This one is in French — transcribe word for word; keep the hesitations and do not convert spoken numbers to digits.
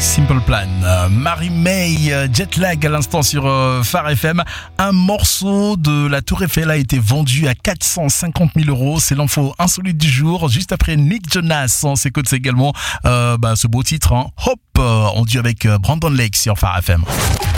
Simple Plan. Euh, Marie-May, euh, Jetlag à l'instant sur euh, Phare F M. Un morceau de la Tour Eiffel a été vendu à quatre cent cinquante mille euros. C'est l'info insolite du jour. Juste après Nick Jonas, on s'écoute également euh, bah, ce beau titre, hein. Hop, euh, on dit avec euh, Brandon Lake sur Phare F M.